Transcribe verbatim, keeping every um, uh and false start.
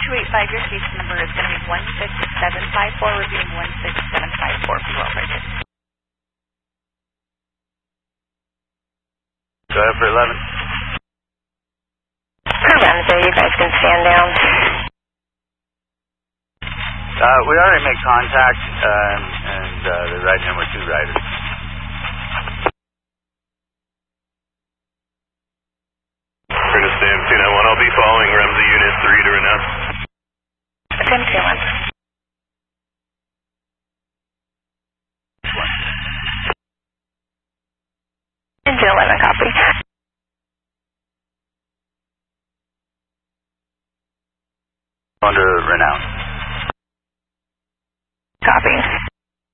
two eight five, your case number is going to be one six seven five four, reviewing one six seven five four for welfare check. Go ahead for eleven. Crew Ramsey, you guys can stand down. Uh, we already made contact, um, and uh, they're riding in with two riders. We're going to stay M two nine one. I'll be following Ramsey units three to Reness. M two one. M two eleven, copy. On to